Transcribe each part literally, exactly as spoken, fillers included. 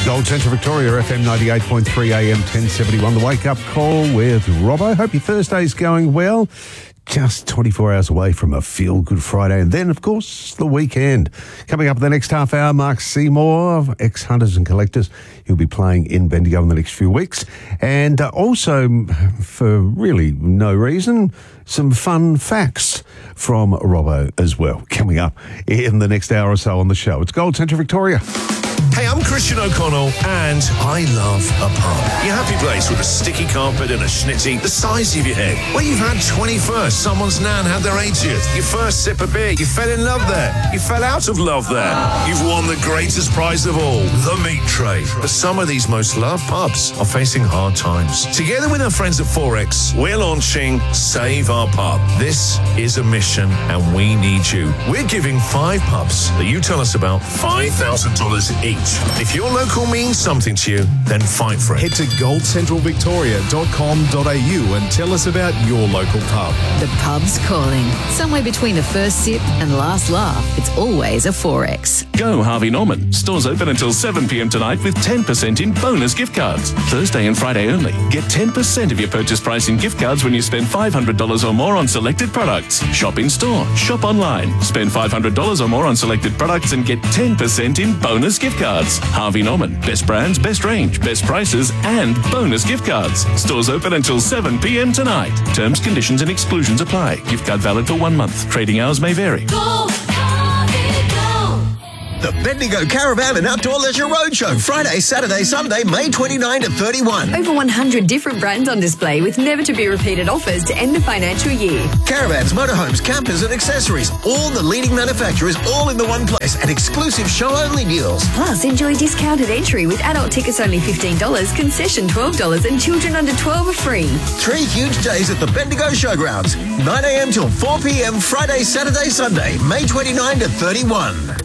Gold Central Victoria, F M ninety-eight point three, A M ten seventy-one. The Wake Up Call with Robbo. Hope your Thursday's going well. Just twenty-four hours away from a feel-good Friday. And then, of course, the weekend. Coming up in the next half hour, Mark Seymour of Ex-Hunters and Collectors. He'll be playing in Bendigo in the next few weeks. And uh, also, for really no reason, some fun facts from Robbo as well. Coming up in the next hour or so on the show. It's Gold Central Victoria. Hey, I'm Christian O'Connell, and I love a pub. Your happy place with a sticky carpet and a schnitty the size of your head. Where you've had twenty-first, someone's nan had their eightieth. Your first sip of beer, you fell in love there. You fell out of love there. You've won the greatest prize of all, the meat tray. But some of these most loved pubs are facing hard times. Together with our friends at Forex, we're launching Save Our Pub. This is a mission, and we need you. We're giving five pubs that you tell us about five thousand dollars each. If your local means something to you, then fight for it. Head to gold central victoria dot com dot a u and tell us about your local pub. The pub's calling. Somewhere between the first sip and last laugh, it's always a Forex. Go Harvey Norman. Stores open until seven p.m. tonight with ten percent in bonus gift cards. Thursday and Friday only. Get ten percent of your purchase price in gift cards when you spend five hundred dollars or more on selected products. Shop in store. Shop online. Spend five hundred dollars or more on selected products and get ten percent in bonus gift cards. Harvey Norman. Best brands, best range, best prices, and bonus gift cards. Stores open until seven p.m. tonight. Terms, conditions, and exclusions apply. Gift card valid for one month. Trading hours may vary. Go, Harvey, go. The Bendigo Caravan and Outdoor Leisure Roadshow, Friday, Saturday, Sunday, May twenty-ninth to thirty-first. Over one hundred different brands on display with never-to-be-repeated offers to end the financial year. Caravans, motorhomes, campers and accessories. All the leading manufacturers all in the one place and exclusive show-only deals. Plus, enjoy discounted entry with adult tickets only fifteen dollars, concession twelve dollars and children under twelve are free. Three huge days at the Bendigo Showgrounds. nine a.m. till four p.m. Friday, Saturday, Sunday, May twenty-ninth to thirty-first.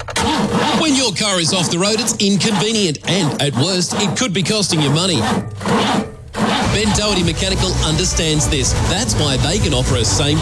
When your car is off the road, it's inconvenient and, at worst, it could be costing you money. Ben Doherty Mechanical understands this. That's why they can offer a same